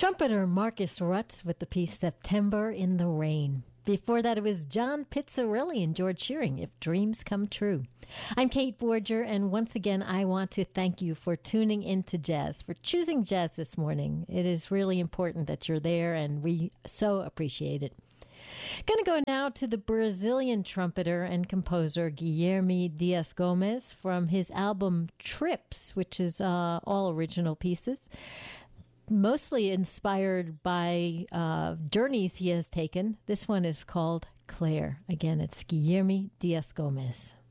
Trumpeter Marcus Rutz with the piece September in the Rain. Before that, it was John Pizzarelli and George Shearing, If Dreams Come True. I'm Kate Borger, and once again, I want to thank you for tuning into jazz, for choosing jazz this morning. It is really important that you're there, and we so appreciate it. Going to go now to the Brazilian trumpeter and composer Guilherme Dias Gomes from his album Trips, which is all original pieces, mostly inspired by journeys he has taken. This one is called Claire. Again, it's Guilherme Dias Gomes.